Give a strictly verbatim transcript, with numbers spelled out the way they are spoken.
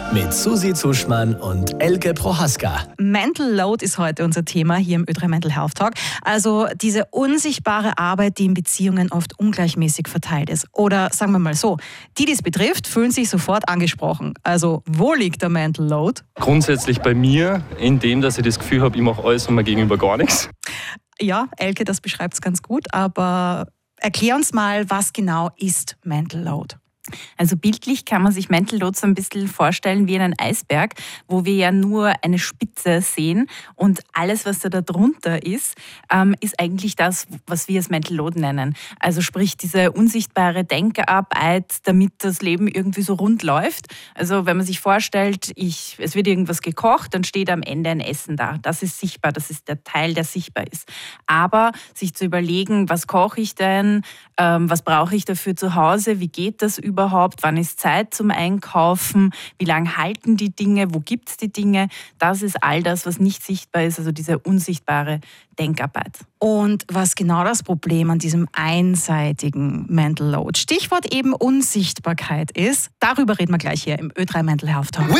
mit Susi Zuschmann und Elke Prohaska. Mental Load ist heute unser Thema hier im Ö drei Mental Health Talk. Also diese unsichtbare Arbeit, die in Beziehungen oft ungleichmäßig verteilt ist. Oder sagen wir mal so, die, die es betrifft, fühlen sich sofort angesprochen. Also wo liegt der Mental Load? Grundsätzlich bei mir, in dem, dass ich das Gefühl habe, ich mache alles und mir gegenüber gar nichts. Ja, Elke, das beschreibt es ganz gut. Aber erklär uns mal, was genau ist Mental Load? Also bildlich kann man sich Mental Load so ein bisschen vorstellen wie einen Eisberg, wo wir ja nur eine Spitze sehen und alles, was da drunter ist, ähm, ist eigentlich das, was wir als Mental Load nennen. Also sprich diese unsichtbare Denkarbeit, damit das Leben irgendwie so rund läuft. Also wenn man sich vorstellt, ich, es wird irgendwas gekocht, dann steht am Ende ein Essen da. Das ist sichtbar, das ist der Teil, der sichtbar ist. Aber sich zu überlegen, was koche ich denn, ähm, was brauche ich dafür zu Hause, wie geht das überhaupt? Überhaupt, wann ist Zeit zum Einkaufen, wie lange halten die Dinge, wo gibt es die Dinge, das ist all das, was nicht sichtbar ist, also diese unsichtbare Denkarbeit. Und was genau das Problem an diesem einseitigen Mental Load, Stichwort eben Unsichtbarkeit ist, darüber reden wir gleich hier im Ö drei Mental Health Talk.